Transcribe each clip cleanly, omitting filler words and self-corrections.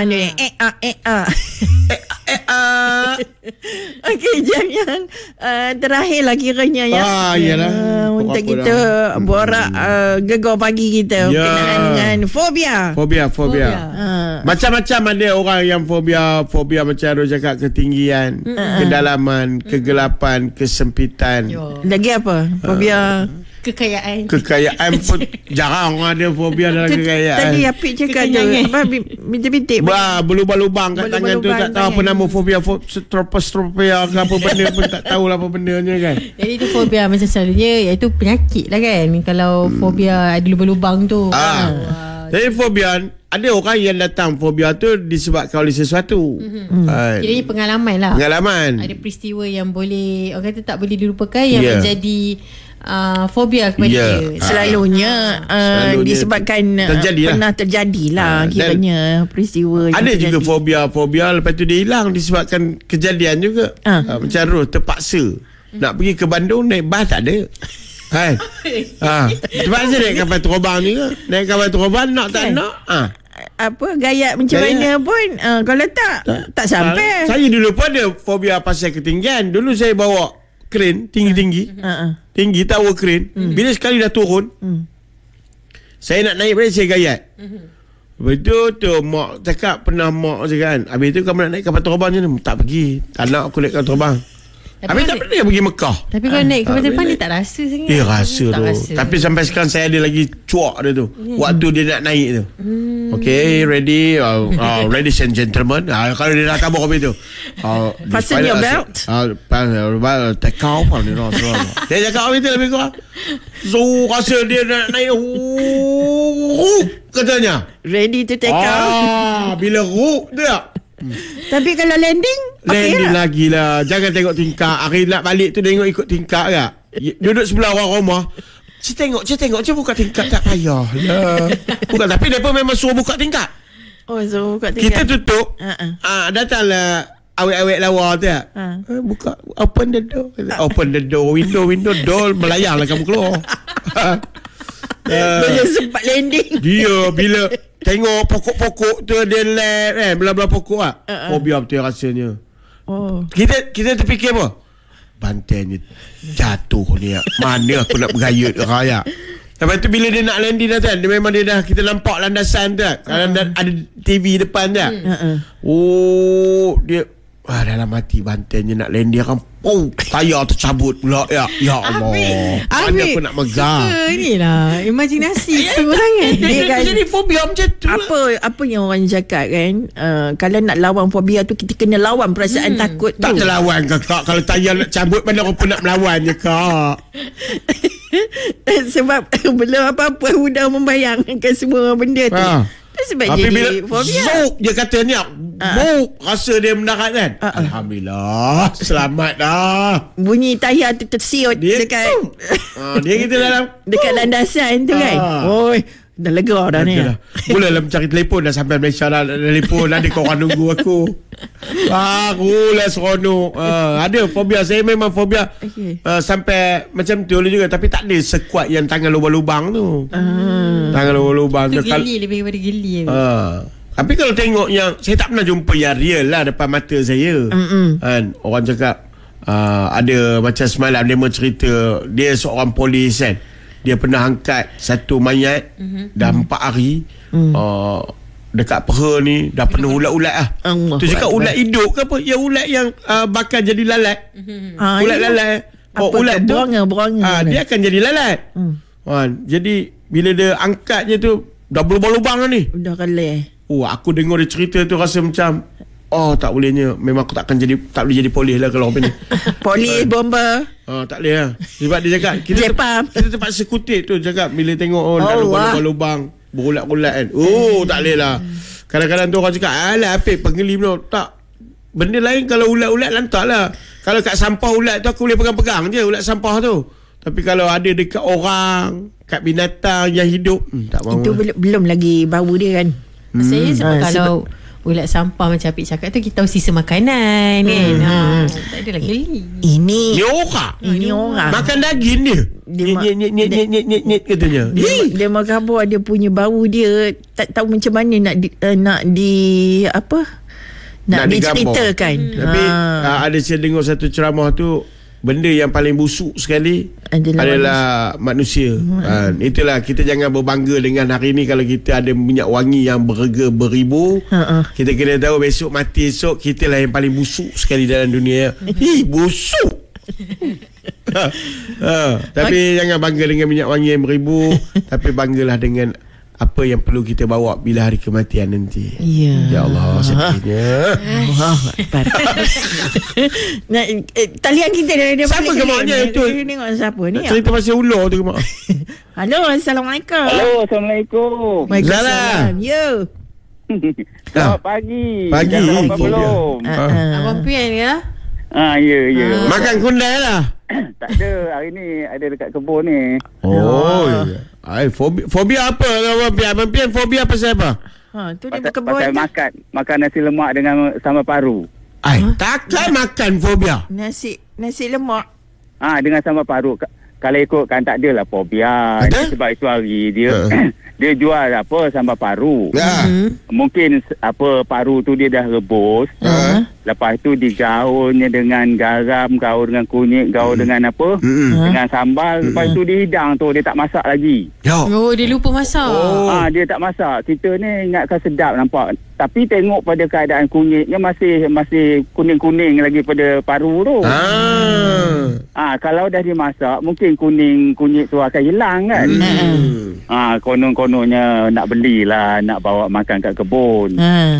Dia Okey, jam yang terakhir lah kiranya ya. Yalah. Untuk kita borak gegar pagi kita berkenaan dengan fobia. Fobia. Macam-macam ada orang yang fobia macam Ros cakap, ketinggian, kedalaman, kegelapan, kesempitan. Lagi apa? Fobia Kekayaan pun jarang ada fobia dalam kekayaan. Tadi Apik cakap tu bintik-bintik berlubang-lubang kat tangan tu, tak tahu apa nama fobia, stropia ke apa benda pun tak tahulah apa bendanya kan. Jadi tu fobia macam selalunya iaitu penyakit lah kan. Kalau fobia ada lubang-lubang tu. Jadi fobia, ada orang yang datang fobia tu disebabkan oleh sesuatu. Kiranya pengalaman lah. Ada peristiwa yang boleh, orang kata tak boleh dilupakan, yang menjadi fobia kepada dia. Selalunya disebabkan pernah terjadilah kiranya peristiwa. Ada juga fobia lepas tu dia hilang disebabkan kejadian juga. Macam Ros terpaksa nak pergi ke Bandung, naik bas tak ada. Terpaksa naik kapal terbang juga. Naik kapal terbang nak tak nak apa gayat macam mana pun kalau tak sampai. Saya dulu pun ada fobia pasal ketinggian. Dulu saya bawa kren tinggi tower kren. Bila sekali dah turun, saya nak naik balik, saya gayat. Betul tu mak cakap, mak cakap kan, habis tu kamu nak naik kapal terbang je ni. Tak pergi, tak nak aku naik kapal terbang. Habis tak pernah pergi Mekah. Tapi kalau naik kapal terbang dia tak rasa sangat. Rasa tu. Tapi sampai sekarang saya ada lagi cuak dia tu. Waktu dia nak naik tu. Okay, ready, ladies and gentlemen. Kalau dia dah tabur habis tu, fasten your belt. Take off. Dia cakap habis tu lebih kurang. So rasa dia nak naik, katanya ready to take off. Bila dia tapi kalau landing lagi lah. Jangan tengok tingkap. Hari nak balik tu tengok ikut tingkap tak. Duduk sebelah orang rumah, Cik tengok je buka tingkap, tak payah lah. Bukan, tapi mereka memang suruh buka tingkap. Suruh buka tingkap. Kita tutup. Datanglah awet-awet lawa tu buka, open the door, window door, melayang lah kamu keluar. Bila sempat landing, dia bila tengok pokok-pokok tu dia lap kan, belah-belah pokok fobia betul rasanya. Kita terfikir apa, bantainya jatuh ni, mana aku nak bergayut raya. Lepas tu bila dia nak landing dah kan, dia memang dia dah, kita nampak landasan tu kan, ada TV depan tu dia dalam hati bantainya nak landing kan, tayar tercabut pula. Ya Allah, mana aku nak megang. Inilah imajinasi pengurangan. Dia jadi fobia macam tu. Apa yang orang cakap kan, kalau nak lawan fobia tu kita kena lawan perasaan takut tu. Tak terlawan ke kak? Kalau tayar nak cabut, mana orang pun nak melawan je kak. Sebab belum apa-apa sudah membayangkan semua benda tu. Sebab jadi fobia. Zuk dia katanya, rasa dia mendarat kan. Alhamdulillah, selamat dah. Bunyi tayar tu tersiut dekat dia kita dalam dekat landasan tu kan. Dah lega dah ni. Mulalah mencari telefon, dah sampai Malaysia dah telefon, ada korang nunggu aku. Barulah seronok. Ada fobia, saya memang fobia sampai macam tu juga, tapi tak ada sekuat yang tangan lubang-lubang tu. Tangan lubang-lubang tu geli, lebih kepada geli. Tapi kalau tengok yang, saya tak pernah jumpa yang real lah depan mata saya. Kan orang cakap ada macam semalam dia mencerita, dia seorang polis kan, dia pernah angkat satu mayat dah 4 hari dekat peha ni, dah penuh ulat-ulat lah. Tu cakap ulat hidup ke apa? Ya ulat yang bakal jadi lalat. Ulat lalat. Ulat tu beranga. Dia akan jadi lalat. Jadi bila dia angkat je tu, dah berlubang-lubang lah ni. Dah kelih. Aku dengar dia cerita tu rasa macam tak bolehnya. Memang aku tak boleh jadi polis lah kalau orang ni. Polis bomba. Tak boleh lah. Sebab dia cakap kita terpaksa kutip tu, cakap bila tengok dah lubang-lubang berulat-ulat kan. Tak boleh lah. Kadang-kadang tu orang cakap, alah Apik penggeli tu. Tak. Benda lain kalau ulat-ulat lantak lah. Kalau kat sampah ulat tu aku boleh pegang-pegang je, ulat sampah tu. Tapi kalau ada dekat orang, kat binatang yang hidup, tak mahu. Itu belum lagi bau dia kan. Saya sebab kalau ulat sampah macam Apik cakap tu, kita tahu sisa makanan kan. Tak adalah geli. Ni orang. Ini orang. Makan daging dia. Nyet katanya. Dia makan buah, dia punya bau dia tak tahu macam mana nak diceritakan. Tapi ada saya dengar satu ceramah tu, benda yang paling busuk sekali adalah manusia. Itulah, kita jangan berbangga dengan hari ni. Kalau kita ada minyak wangi yang berharga beribu, kita kena tahu besok mati esok kita lah yang paling busuk sekali dalam dunia. Busuk. Tapi jangan bangga dengan minyak wangi yang beribu, tapi banggalah dengan apa yang perlu kita bawa bila hari kematian nanti. Ya Allah, sedihnya. Talian kita dia siapa gemaknya itu? Tengok siapa ni. Cerita pasal ular tu gemak. Halo, Assalamualaikum. Halo, Assalamualaikum. Waalaikumsalam. Ya. Selamat pagi. Pagi. Apa belum? Abang Pian ya? Ya. Makan kundai lah. Tak ada, hari ni ada dekat kebun ni. Fobia apa Abang Pian? Fobia pasal apa? Tu dia berkebun. Pasal makan nasi lemak dengan sambal paru. Takkan makan fobia. Nasi lemak. Dengan sambal paru. Kalau ikutkan tak adalah fobia. Sebab itu hari dia dia jual sambal paru. Mungkin paru tu dia dah rebus. Lepas tu digaulnya dengan garam, gaul dengan kunyit, gaul dengan dengan sambal. Lepas tu dihidang tu, dia tak masak lagi. Dia lupa masak. Dia tak masak. Kita ni ingatkan sedap nampak. Tapi tengok pada keadaan kunyitnya masih kuning-kuning lagi pada paru tu. Kalau dah dimasak, mungkin kunyit tu akan hilang kan. Konon-kononnya nak belilah, nak bawa makan kat kebun.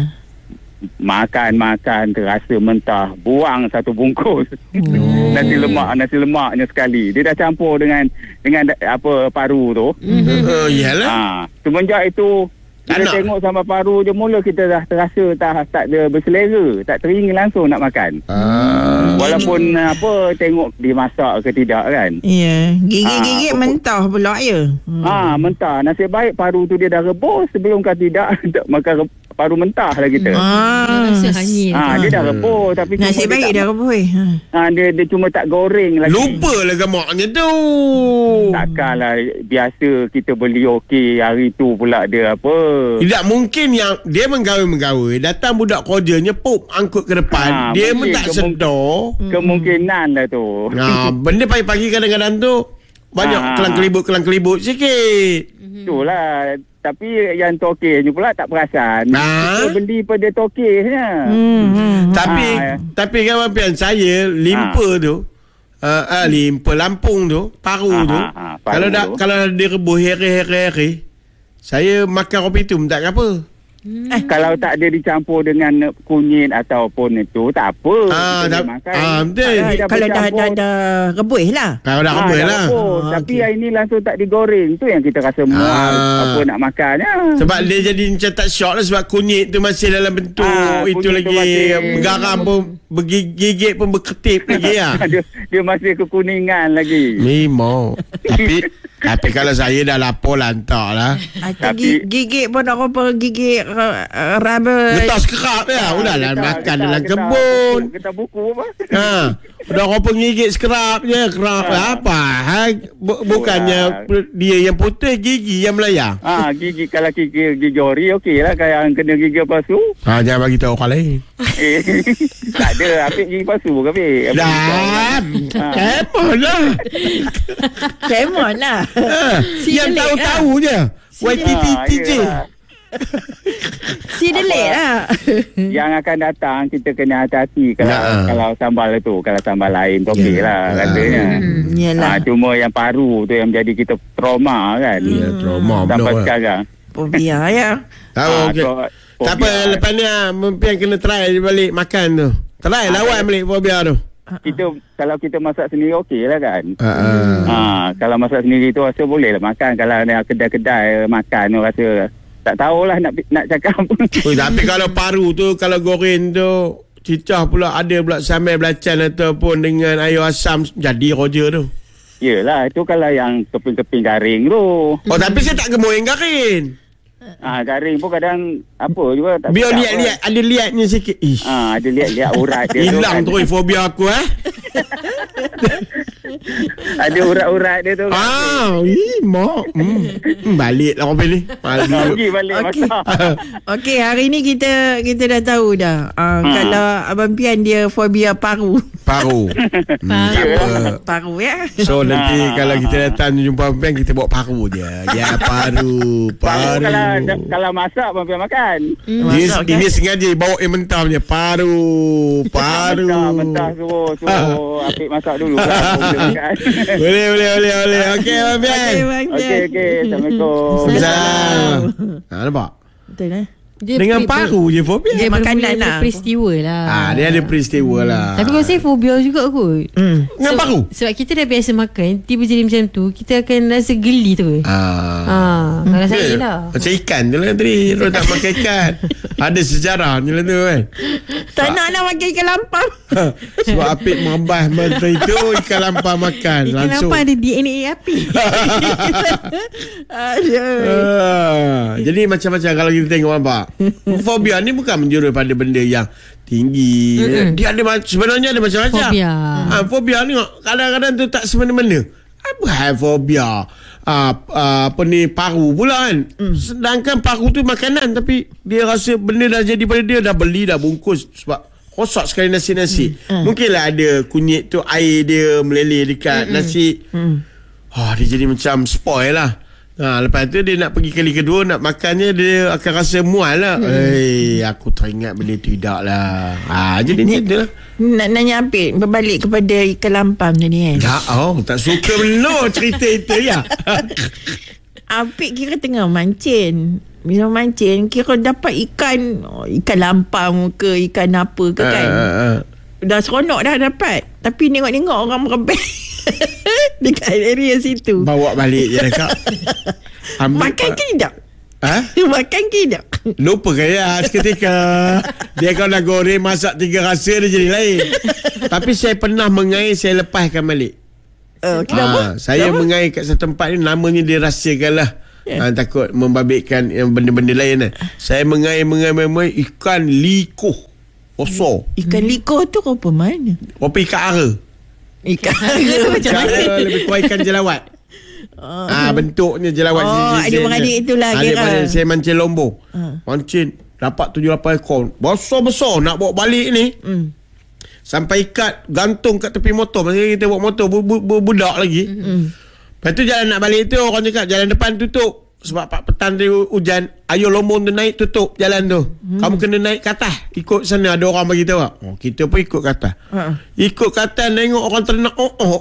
Makan terasa mentah, buang satu bungkus. Nasi lemaknya sekali. Dia dah campur dengan paru tu. Yalah. Semenjak itu kita tengok sambal paru je mula kita dah terasa tak ada berselera, tak teringin langsung nak makan. Walaupun tengok dimasak ke tidak kan. Ya, gigit-gigit mentah pula ya. Mentah. Nasib baik paru tu dia dah rebus, sebelum kan tidak makan paru mentah lah kita. Rasa hanyir. Dia dah rebus, tapi nasib baik dah rebus. Dia cuma tak goreng lagi. Lupa lah gemaknya tu. Takkanlah biasa kita beli okey, hari tu pula dia tidak mungkin yang dia menggawe-menggawe, datang budak kerjanya angkut ke depan. Dia pun tak sedar. Kemungkinan lah tu. Benda pagi-pagi kadang-kadang tu banyak kelang-kelibut sikit. Itulah. Tapi yang tokeh ni pula tak perasan. Kita beli pada tokehnya. Tapi kan Abang Pian, saya limpa tu, limpa Lampung tu, paru tu. Kalau dia rebus hari-hari, saya makan kopi tu tak apa. Kalau tak ada dicampur dengan kunyit ataupun itu tak apa. Betul. Kalau dah rebus lah. Kalau dah rebus lah. Tapi hari ni langsung tak digoreng. Tu yang kita rasa mual nak makan. Sebab dia jadi macam tak syok lah. Sebab kunyit tu masih dalam bentuk itu lagi. Garam pun bergigit pun berketip lagi lah. Dia masih kekuningan lagi. Memang. Tapi kalau saya dah lapor lantak lah. Gigit pun nak apa, gigit rubber. Getas kerap ya. Udahlah makan dalam kebun. Getas buku apa? Dah apa gigit skerap je. Kerap apa? Bukannya dia yang putih, gigi yang melayang. Gigi kalau gigi ori okey lah. Kalau yang kena gigi palsu. Jangan bagi tahu orang lain. Tak ada. Apik gigi palsu ke Apik? Kemon lah. Yang tahu-tahu je. YTT je. Si delik lah. Yang akan datang kita kena hati-hati kalau sambal tu. Kalau sambal lain topik lah katanya. Cuma yang paru tu yang menjadi kita trauma kan. Trauma sampai sekarang. Fobia ya. Tahu tak apa, lepas ni Pian kena try balik makan tu. Try lawan balik fobia tu. Kalau kita masak sendiri okey lah kan. Kalau masak sendiri tu rasa boleh lah makan. Kalau ada kedai-kedai makan tu rasa tak tahulah nak cakap apa. Tapi kalau paru tu, kalau goreng tu cicah pula, ada pula sambal belacan ataupun dengan air asam, jadi roja tu. Yelah, itu kalau yang keping-keping garing tu. Tapi saya tak gemuk yang garing. Garing pun kadang apa juga tak. Biar lihat-lihat, ada lihatnya sikit. Ish. Ada lihat-lihat urat dia. Hilang tu fobia aku Ada urat-urat dia tu. Mak. Baliklah orang pilih. Pergi balik masak. Okey, hari ni kita dah tahu dah. Kalau Abang Pian dia fobia paru. Paru. Paru ya. So nanti kalau kita datang jumpa Abang Pian, kita bawa paru je. Ya, paru. Kalau masak Abang Pian makan. Ini sengaja bawa yang mentah punya. Paru. Mentah suruh Apik masak dulu. Boleh. Okey, Abang Pian. Okey. Assalamualaikum. Assalamualaikum. Nampak? Betul Dia dengan paru je fobia. Dia makanan lah. Peristiwa lah. Dia ada peristiwa lah. Tapi kalau saya fobia juga kot. Dengan paru? Sebab kita dah biasa makan, tiba jadi macam tu, kita akan rasa geli tu. Kalau saya lah. Macam ikan tu lah tadi. Orang tak makan ikan. Ada sejarah je lah tu kan. Tak nak makan ikan lampam. Sebab Apik mabah masa itu ikan lampam makan Ikan langsung. lampam ada DNA api. Jadi macam-macam kalau kita tengok nampak. Fobia ni bukan menjurus pada benda yang tinggi. Dia ada sebenarnya ada macam-macam. Fobia ni kadang-kadang tu tak semena-mena. Apa hal fobia? Apa ni, paru pula kan. Sedangkan paru tu makanan, tapi dia rasa benda dah jadi pada dia, dah beli, dah bungkus sebab rosak sekali nasi. Mungkinlah ada kunyit tu, air dia meleleh dekat nasi. Dia jadi macam spoil lah. Lepas tu dia nak pergi kali kedua, nak makannya dia akan rasa mual lah. Aku teringat benda tu tidak lah. Jadi macam tu lah. Nak nanya Apik, berbalik kepada ikan lampam tadi kan. Tak suka benar cerita itu ya. Apik kira tengah mancing. Bila mancing, kira dapat ikan lampam ke, ikan apa ke kan. Dah seronok dah dapat. Tapi nengok-nengok orang merebek dekat area situ. Bawa balik je dekat. Makan ke tidak? Makan ke tidak? Lupa kaya seketika. Dia kalau dah goreng, masak 3 rasa, dia jadi lain. Tapi saya pernah mengair, saya lepaskan balik. Kenapa? Saya mengair kat satu tempat ni, namanya dia rahsiakan lah. Takut membabitkan benda-benda lain lah. Saya mengair ikan liko. Osor. Ikan liko tu rupa mana? Rupa ikan ara. Ikan ara macam mana? Lebih kurang ikan jelawat. Bentuknya jelawat. Ada beradik itulah kira. Saya mancing lombong. Mancing dapat 7-8 ekor. Besar-besar nak bawa balik ni. Sampai ikat, gantung kat tepi motor. Masa kita bawa motor budak lagi. Lepas tu jalan nak balik tu, orang cakap jalan depan tutup. Sebab petang dia hujan. Ayo lombong tu naik, tutup jalan tu. Kamu kena naik ke atas. Ikut sana, ada orang bagi tahu. Kita pun ikut ke atas. Ikut ke atas, tengok orang ternak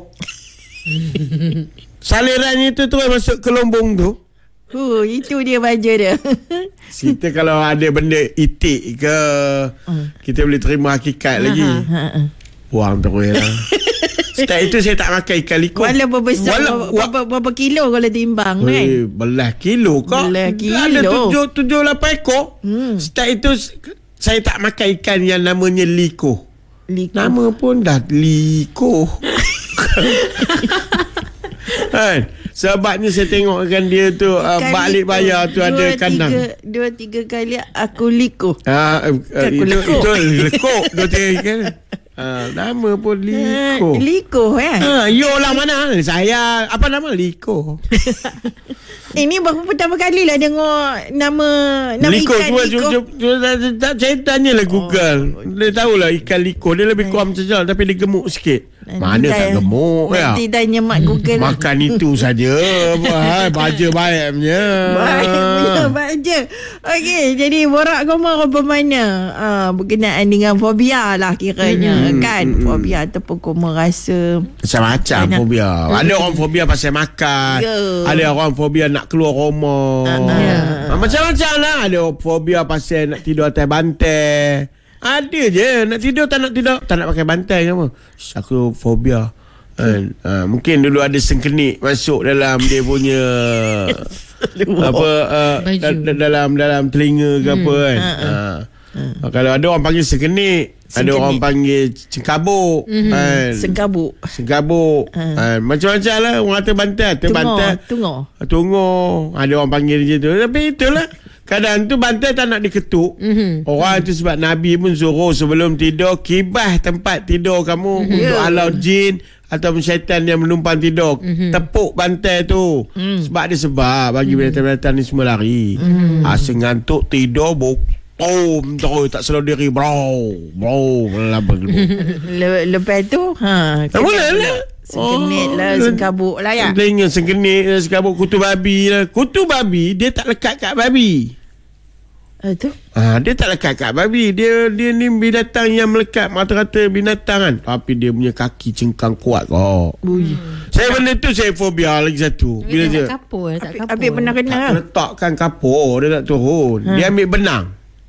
salirannya tu terus masuk ke lombong tu. Itu dia baja dia. Kita kalau ada benda itik ke, kita boleh terima hakikat lagi. Buang terus lah. Sejak itu saya tak makan ikan liko. Walaupun besar, berapa kilo kalau timbang kan? Belah kilo kak. Ada 7-8 ekor. Sejak itu saya tak makan ikan yang namanya liko. Nama pun dah liko. Kan? Sebabnya saya tengok kan dia tu balik bayar tu ada kandang 2-3 kali aku liko. Itu lekuk 2-3 kali. Nama pun liko. Liko Yolah mana? Saya apa nama liko? Ini baru pertama kali lah dengar nama liko, ikan liko. Saya tanyalah Google. Dia tahulah ikan liko. Dia lebih kurang macam tu, tapi dia gemuk sikit. Mana tak gemuk ya? Nanti tanya mak Google. Makan itu saja. Baja baik punya. Baja. Okey, jadi borak koma apa mana berkenaan dengan fobia lah kiranya kan. Fobia ataupun koma rasa macam-macam fobia. Ada orang fobia pasal makan. Ada orang fobia nak keluar rumah. Macam-macam lah. Ada fobia pasal nak tidur atas bantai. Ada je nak tidur, tak nak pakai bantai ke apa. Aku fobia. Mungkin dulu ada sengkenik masuk dalam dia punya dalam telinga ke apa kan. Kalau ada orang panggil sengkenik, ada orang panggil cengkabuk. Sengkabuk. Macam-macam lah. Orang kata bantai, Tunggu. Ada orang panggil je tu. Tapi itulah, kadang tu bantai tak nak diketuk. Orang tu sebab Nabi pun suruh sebelum tidur kibah tempat tidur kamu untuk halau jin ataupun syaitan yang menumpang tidur. Tepuk bantai tu. Sebab ada sebab bagi binatang-binatang ni semua lari. Sengantuk tidur terus tak sedar diri lepas tu sengkenit lah, sengkabuk lah ya. Tengok sengkenit lah, sengkabuk, kutu babi lah. Kutu babi dia tak lekat kat babi. Dia tak lekat kat babi. Dia ni binatang yang melekat mata-mata binatang kan. Tapi dia punya kaki cengkang kuat kok. Saya benda tu saya fobia lagi satu. Bila dia kapur, Habis pernah kena letakkan kapur, dia tak turun. Dia ambil benang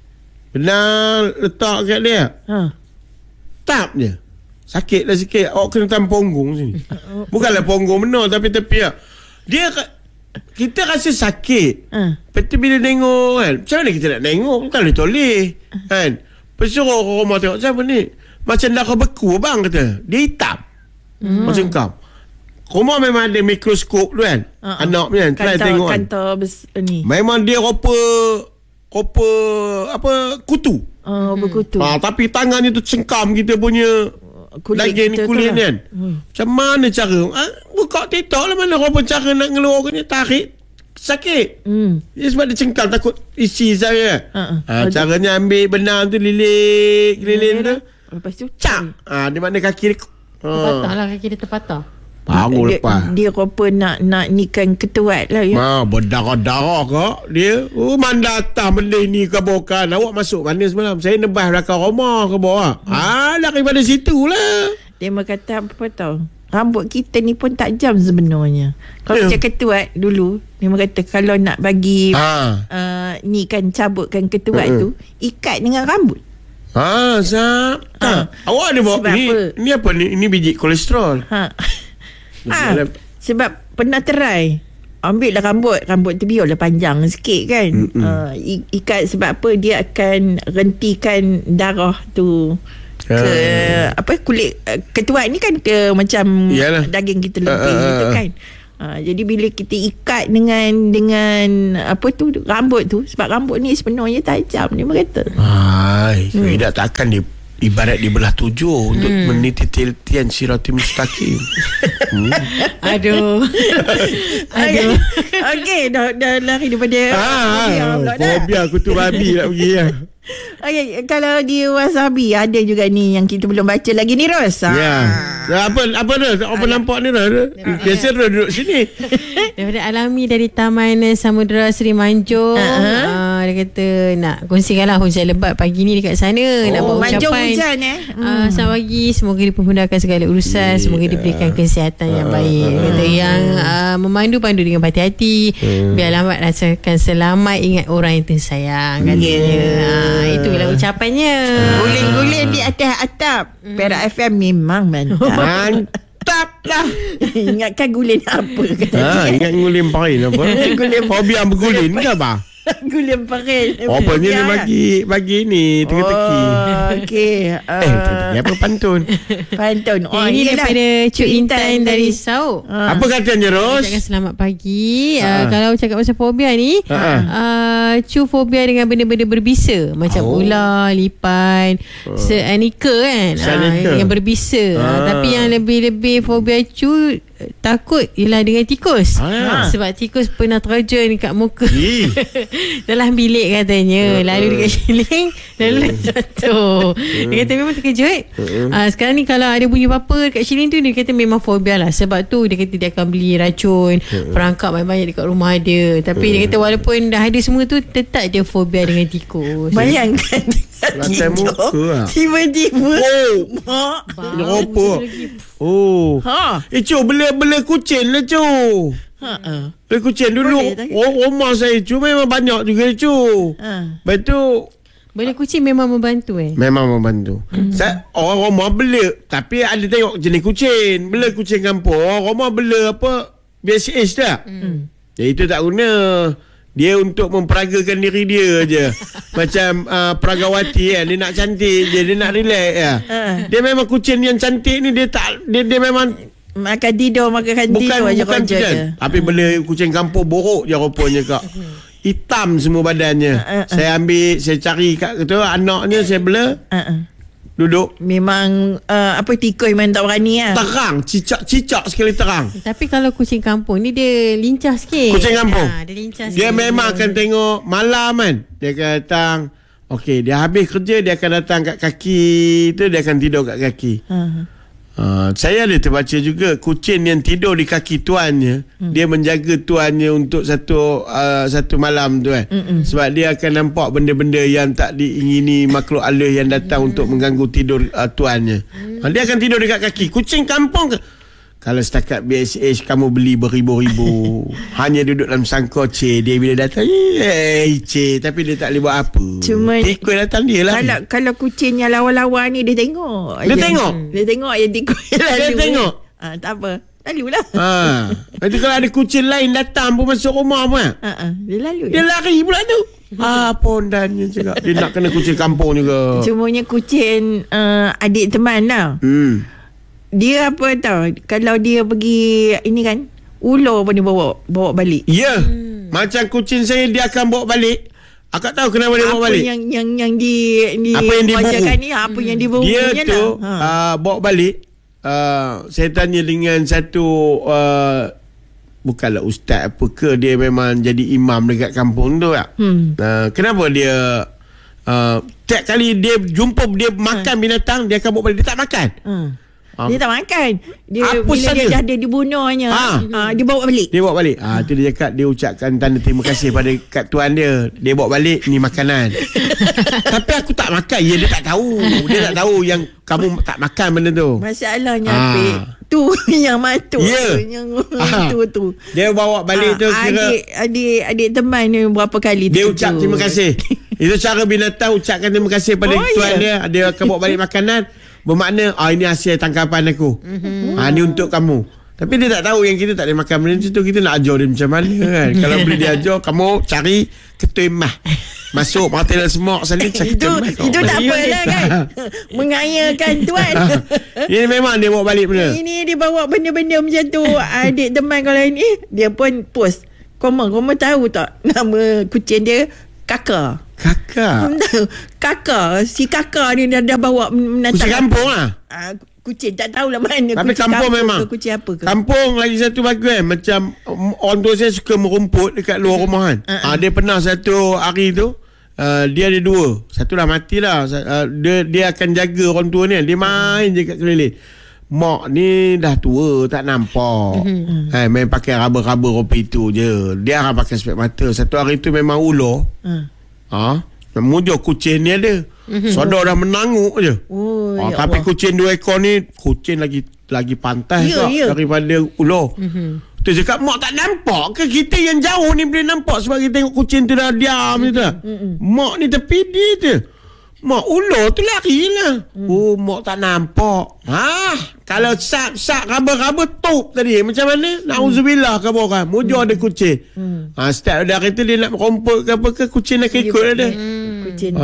letak kat dia. Tap je. Sakit lah sikit. Awak kena tam punggung sini. Bukanlah punggung benar, tapi tepi lah. Kita rasa sakit. Lepas tu bila tengok kan, macam mana kita nak tengok? Bukan boleh toleh kan. Pesuruh rumah tengok, siapa ni? Macam darah beku bang kata. Dia hitam. Macam kau. Rumah memang ada mikroskop tu kan. Anak ni kan, try tengok kan. Ni. Memang dia rupa kutu. Berkutu. Tapi tangannya tu cengkam kita punya daging kulit ni kan. Macam mana cara buka TikTok lah, mana rupa cara nak ngeluarkannya, tarik sakit. Dia sebab dia cengkam, takut isi saya. Caranya ambil benang tu lilik tu, lepas tu cak. Di mana kaki dia terpatah lah, kaki dia terpatah. Baru lepas dia rupa nak nikan ketuat lah ya. Berdarah-darah kok dia. Mana datang benda ni ke bukan. Awak masuk mana semalam? Saya nebah belakang rumah ke bawah. Daripada situ lah. Dia kata apa tahu, rambut kita ni pun tajam sebenarnya. Kalau macam ketuat dulu, dia kata kalau nak bagi ni kan cabutkan ketuat tu, ikat dengan rambut. Awak ada bawa ni apa ni? Ini biji kolesterol. Sebab pernah try ambil lah rambut tu biarlah panjang sikit kan. Ikat sebab apa, dia akan rentikan darah tu ke kulit ketuat ni kan, ke macam daging kita lenting gitu kan. Jadi bila kita ikat dengan apa tu rambut tu, sebab rambut ni sebenarnya tajam, dia kata. Tidak takkan dia ibarat dibelah 7 untuk meniti titian siratul mustaqim. Aduh. Okey, dah lari daripada fobia kutu babi nak pergi lah. Okay, kalau di Wasabi ada juga ni yang kita belum baca lagi ni, Ros. Apa dah? Apa nampak ni dah? Biasa dah duduk sini. Daripada Alami dari Taman Samudra Seri Manjung. Dia kata nak kongsikan lah hujan lebat pagi ni dekat sana. Nak buat ucapan hujan selamat pagi, semoga dipermudahkan segala urusan, semoga diberikan kesihatan yang baik. Dia kata yang memandu-pandu dengan berhati-hati, biar lambat rasakan selamat, ingat orang yang tersayang, katanya. Itulah ucapannya. Guling-guling di atas atap Perak FM memang mantap lah. Ingatkan guling apa kata. Ingat guling parin apa. Fobia berguling ke apa? Guling parin. Apa ni bagi ni teka-teki. Okey. Teka-teki apa pantun? Ini daripada Cuk Intan dari Sauk. Apa katanya, Ros? Ucapkan selamat pagi. Kalau cakap pasal fobia ni, Cuk fobia dengan benda-benda berbisa, macam ular, lipan, seanika kan, yang berbisa. Tapi yang lebih-lebih fobia Cuk takut ialah dengan tikus. Sebab tikus pernah terjun kat muka dalam bilik katanya. Lalu dekat siling, lalu jatuh. Dia kata memang terkejut. Sekarang ni kalau ada bunyi apa-apa dekat siling tu, dia kata memang fobia lah. Sebab tu dia kata dia akan beli racun, perangkap banyak-banyak dekat rumah dia. Tapi dia kata walaupun dah ada semua tu, tetap dia fobia dengan tikus. Bayangkan lantai muka tiba-tiba apa? Cu bela kucing lah cu. Bela kucing dulu. Rumah saya cu memang banyak juga cu. Lepas tu bela kucing memang membantu Memang membantu. Orang rumah bela, tapi ada tengok jenis kucing. Bela kucing kampung, orang rumah bela apa biasa dah. Itu tak guna. Dia untuk memperagakan diri dia je. Macam peragawati kan, dia nak cantik je, dia nak relax ya. Dia memang kucing yang cantik ni, dia memang makan tidur aja kerja dia. Tapi bela kucing kampung borok je rupanya kak. hitam semua badannya. Saya ambil, saya cari kat tu anaknya, saya bela. Duduk. Memang tikus memang tak berani lah. Terang, cicak sekali terang. Tapi kalau kucing kampung ni dia lincah sikit. Kucing kampung. Dia lincah sikit. Dia memang akan tengok malam kan. Dia akan datang. Okey, dia habis kerja, dia akan datang kat kaki tu, dia akan tidur kat kaki. Saya ada terbaca juga kucing yang tidur di kaki tuannya, dia menjaga tuannya untuk satu malam tu kan. Sebab dia akan nampak benda-benda yang tak diingini makhluk halus yang datang untuk mengganggu tidur tuannya. Dia akan tidur dekat kaki. Kucing kampung kalau setakat BSH kamu beli beribu-ribu, hanya duduk dalam sangkor dia bila datang tapi dia tak boleh buat apa. Cuma tikus datang dia lah. Kalau kucing yang lawa-lawa ni dia tengok. Dia tengok yang tikus lalu. Dia tengok. Tak apa. Lalulah. Nanti kalau ada kucing lain datang pun masuk rumah pun dia lalu. Dia lari pula tu. Pondannya juga. Dia nak kena kucing kampung juga. Cumanya kucing adik teman lah. Dia apa tahu, kalau dia pergi ini kan, ular pun dia bawa balik. Ya. Macam kucing saya, dia akan bawa balik. Akak tahu kenapa dia bawa balik? Yang di apa yang diburu ni, apa yang diburu dia tu lah. Bawa balik. Saya tanya dengan satu bukanlah ustaz apa ke, dia memang jadi imam dekat kampung tu tak? Kenapa dia tiap kali dia jumpa dia makan binatang, dia akan bawa balik. Dia tak makan. Dia tak makan. Dia apa bila saja dia dah ada dibunuhnya, dia bawa balik. Dia bawa balik. Tu dia cakap, dia ucapkan tanda terima kasih pada kat tuan dia. Dia bawa balik ni makanan. Tapi aku tak makan. Dia tak tahu. Dia tak tahu yang kamu tak makan benda tu. Masalahnya Apik, tu yang matuk. Yang tu. Dia bawa balik tu kira adik teman ni berapa kali dia ucap terima kasih. Itu cara binatang ucapkan terima kasih pada tuan dia. Dia akan bawa balik makanan. Bermakna ini hasil tangkapan aku. Ni untuk kamu. Tapi dia tak tahu yang kita tak boleh makan benda tu. Kita nak ajar dia macam mana kan. Kalau boleh dia ajar, kamu cari ketua mah. Masuk mata dalam semok sana. Itu tak apalah kan. Mengayakan tuan. Ini memang dia bawa balik benda. Ini dia bawa benda-benda macam tu. Adik teman kalau ini, dia pun post. Koma tahu tak nama kucing dia? Kakak. Kakak. Si kakak ni dah bawa menatang. Kucing kampung lah. Kucing tak tahulah mana. Tapi kucing kampung memang ke kucing apa ke. Kampung lagi satu bagus kan. Macam orang tua saya suka merumput dekat luar rumah kan. Dia pernah satu hari tu, dia ada dua. Satu dah matilah. Dia akan jaga orang tua ni. Dia main je kat keliling. Mak ni dah tua, tak nampak. Main pakai raba-raba kopi tu je. Dia akan pakai spek mata. Satu hari tu memang ular. Mujur kucing ni ada. Sodor dah menanguk je. Tapi Allah. Kucing 2 ekor ni, kucing lagi pantas daripada ular. Tu cakap, mak tak nampak ke kita yang jauh ni boleh nampak sebab kita tengok kucing tu dah diam je tu. Mak ni tepi dia tu. Mak ular tu lari lah. Mak tak nampak. Kalau sak raba-raba top tadi, macam mana? Na'udzubillah khabar kan. Mujur ada kucing. Setiap dari tu dia nak merompot ke apa ke, kucing nak ikut ada. Kucing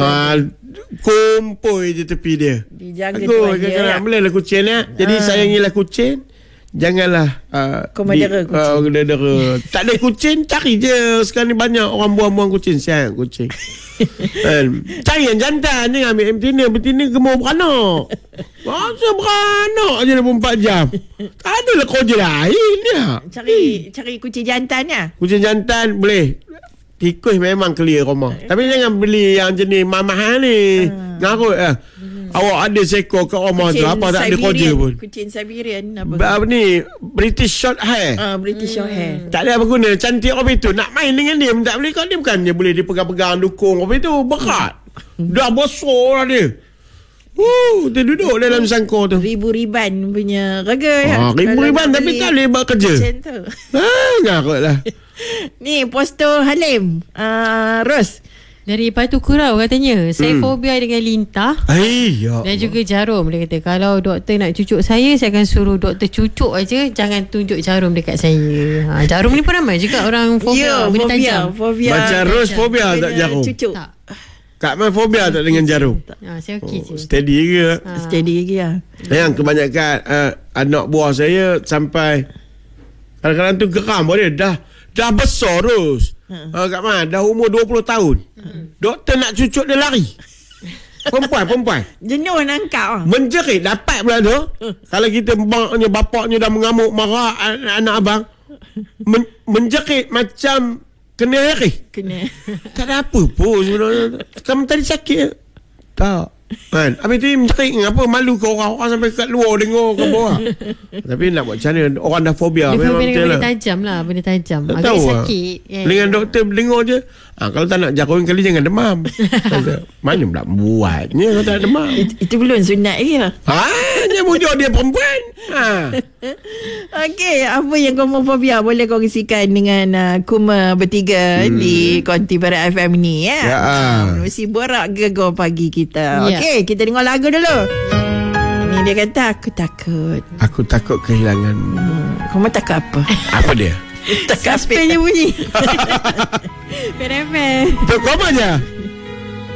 kumpul je tepi dia. Dijaga tuan dia. Boleh lah kucing ni. Jadi sayangilah kucing. Janganlah kau madara kucing. Tak ada kucing, cari je. Sekarang ni banyak orang buang-buang kucing. Sayang kucing. Cari yang jantan. Jangan ambil betina gemuk beranak. Masa beranak je 24 jam. Tak adalah kerja lain dia. Cari kucing jantan ya. Kucing jantan boleh. Tikus memang clear rumah. Tapi jangan beli yang jenis mahal ni. Ngarut lah. Awak ada seekor kat rumah tu, apa tak ada kerja pun. Kucing Siberian apa ni, British short hair. British short hair. Tak ada apa guna. Cantik orang itu. Nak main dengan dia tak boleh. Kalau dia bukannya boleh dia pegang-pegang dukung orang itu. Berat. Dah besar lah dia. Dia duduk dalam sangkor tu. Ribu-riban punya raga ya. Ribu-riban tapi tak boleh buat kerja. Ngarut lah. Ni poster Halim Ros dari Batu Kurau katanya, saya fobia dengan lintah dan juga jarum. Dia kata kalau doktor nak cucuk saya akan suruh doktor cucuk aja, jangan tunjuk jarum dekat saya. Jarum ni pun ramai juga orang fobia benda tajam. Macam Ros fobia tak jarum? Cucuk. Kak Man fobia tak dengan jarum? Saya okey je. Steady ke? Steady ke ya. Yang kebanyakan anak buah saya sampai kadang-kadang tu geram dia dah dah besar terus. Kat mana? Dah umur 20 tahun. Doktor nak cucuk dia lari. Perempuan. Jenuh nangkap. Menjerit dapat pula tu. Kalau kita bapaknya dah mengamuk marah anak abang. Menjerit macam kena air. Tak ada apa pun sebenarnya. Kamu tadi sakit. Tak. Kan? Habis tu menjerit apa malu ke orang sampai kat luar dengar ke bawah. Tapi nak buat macam mana, orang dah fobia. Dia fobia dengan benda tajam lah. Benda tajam agak sakit Dengan doktor dengar je, kalau tak nak jarum kali jangan demam. Mana pula buatnya kalau tak demam. Itu belum sunat dia. Dia bujuk dia perempuan. Okey, apa yang kamu fobia boleh kongsikan dengan Kuma bertiga di Konti Barat FM ni ya. Mesti borak gegar pagi kita. Okey, kita dengar lagu dulu. Ini dia kata aku takut kehilangan. Kamu takut apa? Apa dia? Takut apa dia bunyi. Perempuan. Kau aja.